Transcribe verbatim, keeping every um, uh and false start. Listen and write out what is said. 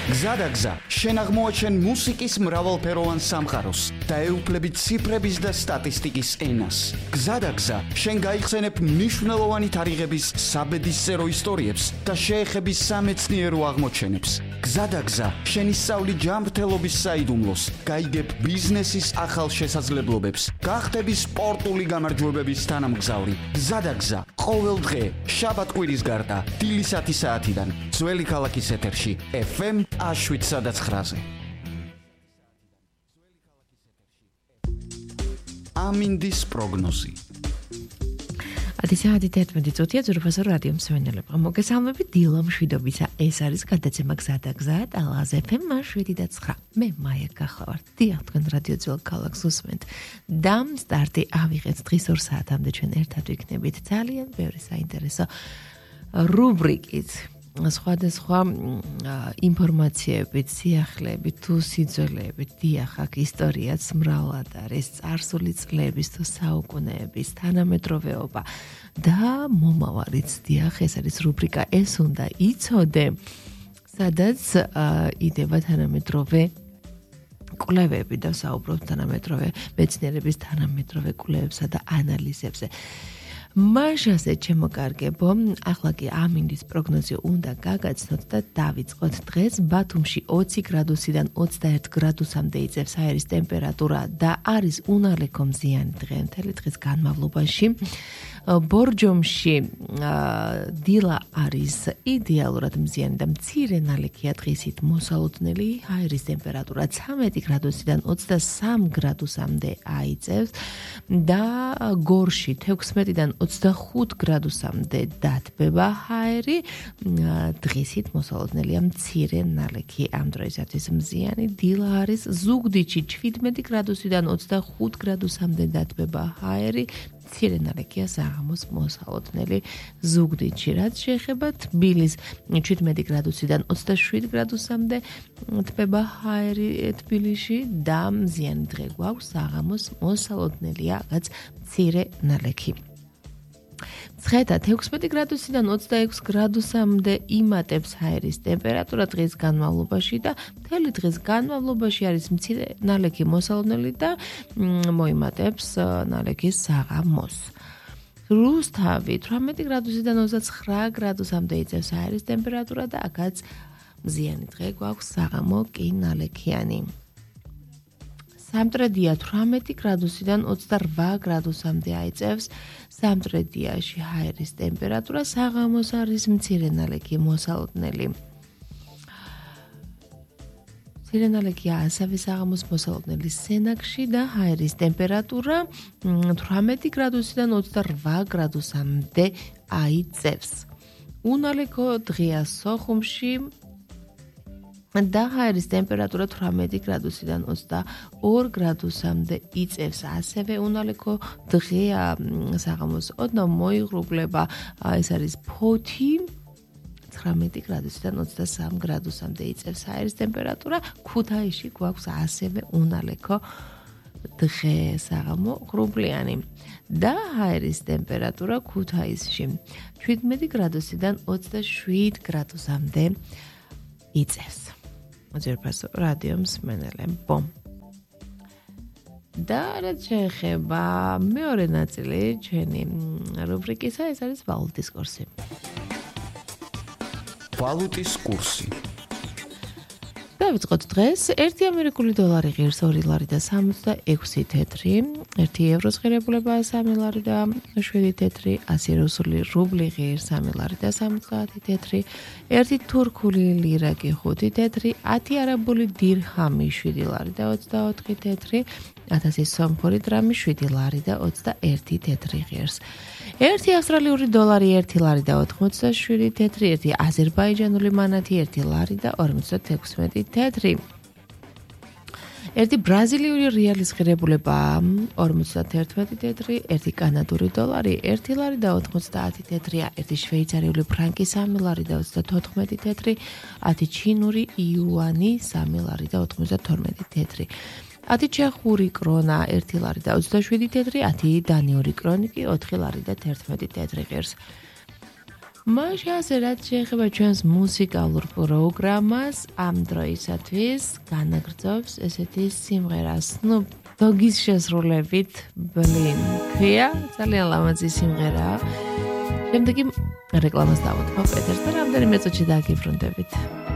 გზადაგზა, შენ აღმოაჩენ მუსიკის მრავალფეროვან სამყაროს და ეუფლები ციფრების და სტატისტიკის ენას. გზადაგზა, შენ გაიხსენებ მნიშვნელოვანი თარიღების საბედისწერო ისტორიებს და შეეხები სამეცნიერო აღმოჩენებს. გზადაგზა, შენ ისწავლი ჯანმრთელობის საიდუმლოს, გაიგებ ბიზნესის ახალ შესაძლებლობებს, გახდები სპორტული გამარჯვებების თანამგზავრი. გზადაგზა, ყოველ დღე, შაბათ-კვირის გარდა, დილის ათი საათიდან, ძველი ქალაქის ეთერში, ეფ ემ შვიდსა და ცხრაზე. ამინდის პროგნოზი. ათი საათი თერთმეტი წუთია ძვირფასო რადიო მსმენელებო. მოგესალმებით დილა მშვიდობისა. ეს არის გადაცემა გზადაგზა ტალღაზე ეფ ემ შვიდი და ცხრა. მე მაია გახლავართ. დიახ, თქვენ რადიო ძველ ქალაქს უსმენთ. და სტარტი ავიღეთ დღის ორ საათამდე ჩვენ ერთად ვიქნებით ძალიან ბევრი საინტერესო რუბრიკით. სხვადასხვა ინფორმაციებით, სიახლეებით, თუ სიძველეებით, დიახ, აქ ისტორიაც მრავლად არის, წარსული წლების თუ საუკუნეების თანამედროვეობა და მომავალიც, დიახ, ეს არის რუბრიკა ეს უნდა იცოდე, სადაც იდება თანამედროვე კვლევები და საუბრობთ თანამედროვე მეცნიერების თანამედროვე კვლევებსა და ანალიზებზე. მაშასე ჩემო კარგებო, ახლა კი ამინდის პროგნოზი უნდა გაგაცნოთ და დავიწყოთ დღეს. ბათუმში ოცი გრადუსიდან ოცდაერთ გრადუსამდე იწევს აერის ტემპერატურა და არის უნალექო მზიანი დღე მთელი დღის განმავლობაში. ბორჯომში დილა არის იდეალურად მზიანი და მცირე ნალექია დღისით მოსალოდნელი, აერის ტემპერატურა ცამეტი გრადუსიდან ოცდასამ გრადუსამდე აიწევს და გორში თექვსმეტიდან ოცდახუთ გრადუსამდე დათბება ჰაერი, დღისით მოსალოდნელია მცირე ნალექი ამ დროისათვის მზიანი. დილა არის ზუგდიდში შვიდმეტი გრადუსიდან ოცდახუთ გრადუსამდე დათბება ჰაერი, მცირე ნალექია საღამოს მოსალოდნელი ზუგდიდში. რაც შეეხება თბილის შვიდმეტი გრადუსიდან ოცდაშვიდ გრადუსამდე თბება ჰაერი თბილისში და მზიანი დღე გვაქვს, საღამოს მოსალოდნელია რაც მცირე ნალექი. ცხეთა თექვსმეტი გრადუსიდან ოცდაექვსი გრადუსამდე იმატებს ჰაერის ტემპერატურა დღის განმავლობაში და მთელი დღის განმავლობაში არის მცირე ნალექი მოსალოდნელი და მოიმატებს ნალექი საღამოს. რუსთავი თვრამეტი გრადუსიდან ოცდაცხრა გრადუსამდე იწევს ჰაერის ტემპერატურა და აქაც მზიანი დღე გვაქვს, საღამო კი ნალექიანი. სამტრედია თვრამეტი გრადუსიდან ოცდარვა გრადუსამდე აიწევს სამტრედიაში ჰაერის ტემპერატურა, საღამოს არის მცირე ნალექი მოსალოდნელი. მცირე ნალექია ასევე საღამოს მოსალოდნელი სენაკში და ჰაერის ტემპერატურა თვრამეტი გრადუსიდან ოცდარვა გრადუსამდე აიწევს. უნალექო დღეა სოხუმში და ჰაერის ტემპერატურა თვრამეტი გრადუსიდან ოცდაორი გრადუსამდე იწევს. ასევე უნალექო დღეა საღამოს ოდნავ მოიღრუბლება, ეს არის ფოთი, ცხრამეტი გრადუსიდან ოცდასამ გრადუსამდე იწევს ჰაერის ტემპერატურა. ქუთაისში გვაქვს ასევე უნალექო დღე, საღამო ღრუბლიანი და ჰაერის ტემპერატურა ქუთაისში შვიდმეტი გრადუსიდან ოცდაშვიდ გრადუსამდე იწევს. ძვირფასო რადიო მსმენელებო. და რაც შეეხება მეორე ნაწილი ჩვენი რუბრიკისა, ეს არის ვალუტის კურსი. ვალუტის კურსი. დავიწყოთ დღეს. ერთი ამერიკული დოლარი ღირს ორი ლარი და სამოცდაექვსი თეთრი, ერთი ევროს ღირებულება სამი ლარი და შვიდი თეთრი, ასი რუსული რუბლი ღირს სამი ლარი და სამოცდაათი თეთრი, ერთი თურქული ლირა კი ხუთი თეთრი, ათი არაბული დირჰამი შვიდი ლარი და ოცდაოთხი თეთრი, ათასი სომხური დრამი შვიდი ლარი და ოცდაერთი თეთრი ღირს. ერთი ავსტრალიური დოლარი ერთი ლარი და ოთხმოცდაშვიდი თეთრი, ერთი აზერბაიჯანული მანათი ერთი ლარი და ორმოცდათექვსმეტი თეთრი. ერთი ბრაზილიური რეალის ღირებულება ორმოცდათერთმეტი თეთრი, ერთი კანადური დოლარი ერთი ლარი და ოთხმოცდაათი თეთრია, ერთი შვეიცარიული ფრანკი სამი ლარი და ოცდათოთხმეტი თეთრი, ათი ჩინური იუანი სამი ლარი და ოთხმოცდათორმეტი თეთრი. ათი ჩეხური კრონა ერთი ლარი და ოცდაშვიდი თეთრი, ათი დანიური კრონი კი ოთხი ლარი და თერთმეტი თეთრი ღირს. მაშინ ასე რაც შეეხება ჩვენს მუსიკალურ პროგრამას ამ დროისათვის განაგრძობს ესეთი სიმღერა Snoop Dogg-ის შესრულებით Blin ქვია ძალიან ლამაზი სიმღერაა შემდეგი რეკლამას დავუთმობ ეთერს და რამდენიმე წუთში დაგიბრუნდებით